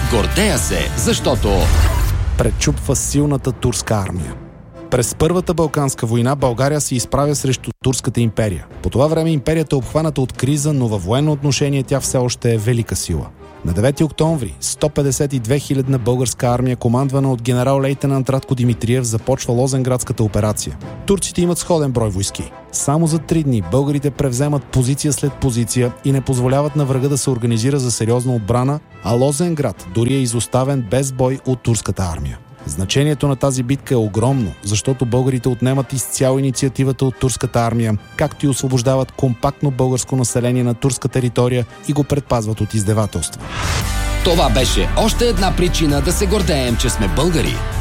Гордея се, защото пречупва силната турска армия. През Първата Балканска война България се изправя срещу Турската империя. По това време империята е обхваната от криза, но във военно отношение тя все още е велика сила. На 9 октомври 152-хилядна българска армия, командвана от генерал-лейтенант Радко Димитриев, започва Лозенградската операция. Турците имат сходен брой войски. Само за 3 дни българите превземат позиция след позиция и не позволяват на врага да се организира за сериозна отбрана, а Лозенград дори е изоставен без бой от турската армия. Значението на тази битка е огромно, защото българите отнемат изцяло инициативата от турската армия, както и освобождават компактно българско население на турска територия и го предпазват от издевателства. това беше още една причина да се гордеем, че сме българи.